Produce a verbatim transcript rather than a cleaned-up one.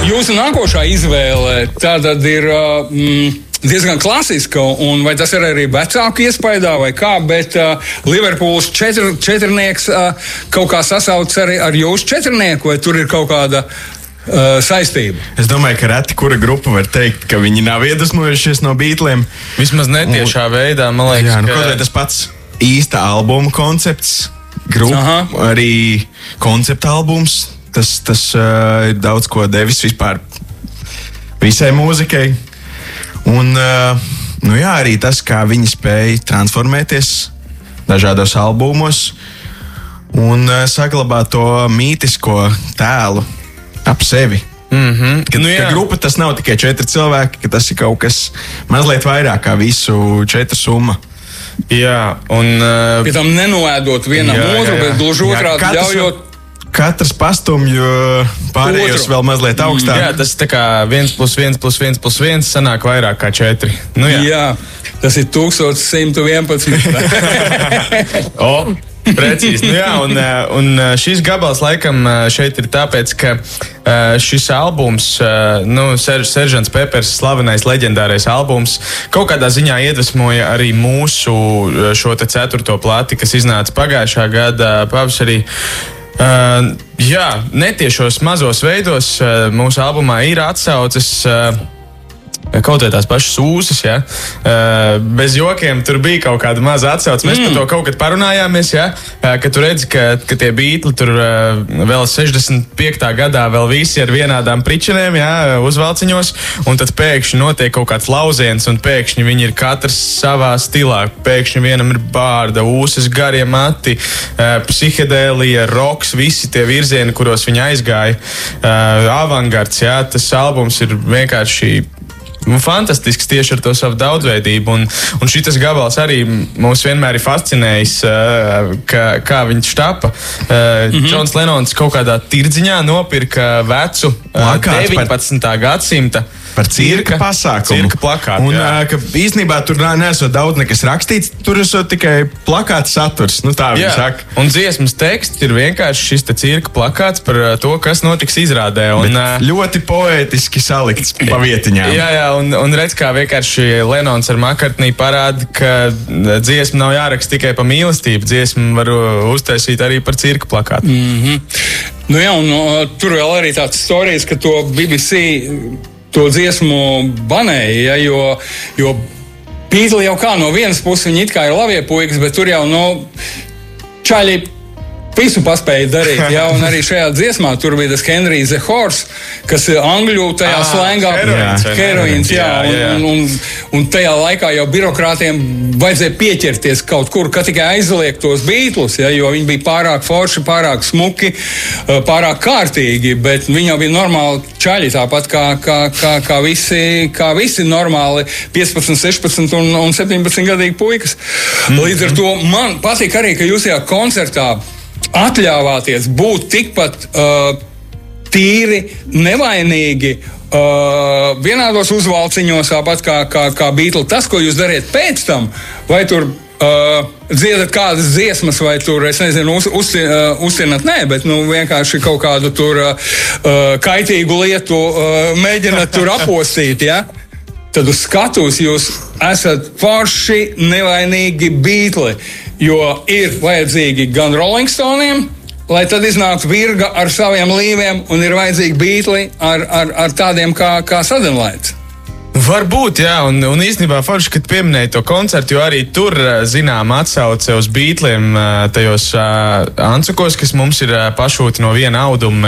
jūsu nākošā izvēle tātad ir mm, diezgan klasiska, un vai tas ir arī vecāku iespaidā vai kā, bet uh, Liverpools četr, četrnieks uh, kaut kā sasauc arī ar jūsu četrnieku, vai tur ir kaut kāda uh, saistība? Es domāju, ka reti kura grupa var teikt, ka viņi nav iedvesmojušies no Beatliem. Vismaz netiešā un, veidā, man liekas. Jā, nu, ka... kaut vai tas pats īsta albuma koncepts, grupa, Aha. arī koncepta albums, tas, tas uh, ir daudz ko devis vispār visai mūzikai. Un, uh, nu jā, arī tas, kā viņi spēja transformēties dažādos albumos un uh, saglabāt to mītisko tēlu ap sevi. Mm-hmm. Ka, nu, ka grupa tas nav tikai četri cilvēki, ka tas ir kaut kas mazliet vairāk kā visu četru summa. Jā, un... Uh, Pie tam nenoēdot vienam jā, otru, jā, jā. bet gluži otrādi ļaujot... Katrs pastumj pārējos vēl mazliet augstāk. Jā, tas tā kā viens plus viens plus viens plus viens sanāk vairāk kā četri. Nu, jā. jā, tas ir tūkstoš simt vienpadsmit. o, precīzi. Nu, jā, un, un šis gabals laikam šeit ir tāpēc, ka šis albums, nu, Seržants Pepers, slavenais, leģendārais albums, kaut kādā ziņā iedvesmoja arī mūsu šo te ceturto plati, kas iznāca pagājušā gada pavasarī. Uh, jā, netiešos mazos veidos uh, mūsu albumā ir atsauces uh, kaut vai tās pašas ūsas, ja? uh, bez jokiem tur bija kaut kāda maza atsauce. Mēs mm. par to kaut kad parunājāmies, ja? uh, ka tu redzi, ka, ka tie Beatli tur uh, vēl sešdesmit piektā gadā vēl visi ar vienādām pričinēm, ja? Uzvalciņos, un tad pēkšņi notiek kaut kāds lauziens, un pēkšņi viņi ir katrs savā stilā. Pēkšņi vienam ir bārda, ūsas, garie mati, uh, psihedēlija, roks, visi tie virzieni, kuros viņi aizgāja. Uh, avangards, ja? Tas albums ir vienkārši fantastisks tieši ar to savu daudzveidību, un, un šitas gabals arī mūs vienmēr ir fascinējis, uh, ka, kā viņš tapa. Uh, mm-hmm. Džons Lenons kaut kādā tirdziņā nopirka vecu uh, deviņpadsmitā gadsimta par cirka pasākumu. Cirka plakātu, un uh, ka īstenībā tur nesot daudz nekas rakstīts, tur esot tikai plakāta saturs. Nu tā viņi saka. Un dziesmas teksts ir vienkārši šis te cirka plakāts par uh, to, kas notiks izrādē. Un, uh, ļoti poētiski salikts pa vietiņām. Jā, jā, un, un redz, kā vienkārši Lenons ar Makartnī parāda, ka dziesma nav jāraksta tikai pa mīlestību. Dziesmu var uztaisīt arī par cirka plakātu. Mm-hmm. Nu jā, un uh, tur vēl arī tāds storijas, ka to B B C to dziesmu banēja, ja, jo, jo Beatli jau kā no vienas puses viņi it kā ir labie puikas, bet tur jau no čaļi visu paspēja darīt, ja, un arī šajā dziesmā tur bija tas Henry the Horse, kas ir angļu tajā ah, slēngā heroīns, jā, jā, jā. Un, un, un tajā laikā jau birokrātiem vajadzēja pieķerties kaut kur, ka tikai aizliegt tos Beatlus, ja, jo viņi bija pārāk forši, pārāk smuki, pārāk kārtīgi, bet viņi jau bija normāli čaļi, tāpat kā, kā, kā, kā, visi, kā visi normāli piecpadsmit, sešpadsmit un, un septiņpadsmit gadīgi puikas. Mm-hmm. Līdz ar to man patīk arī, ka jūs tajā koncertā atļāvāties būt tikpat uh, tīri, nevainīgi, uh, vienādos uzvalciņos, tāpat kā, kā, kā Beatli. Tas, ko jūs dariet pēc tam, vai tur uh, dziedat kādas dziesmas, vai tur, es nezinu, uz, uz, uh, uzcienat, nē, bet nu, vienkārši kaut kādu tur uh, kaitīgu lietu uh, mēģināt tur apostīt, ja? Tad uz skatuves jūs esat forši, nevainīgi Beatli. Jo ir vajadzīgi gan Rolling Stone'iem, lai tad iznāktu virga ar saviem līviem, un ir vajadzīgi Beatli ar, ar, ar tādiem kā, kā Suddenlights. Varbūt, jā, un, un īstenībā forši, kad pieminēja to koncertu, jo arī tur zinām atsauce uz Beatliem tajos uh, ancukos, kas mums ir uh, pašūti no viena auduma.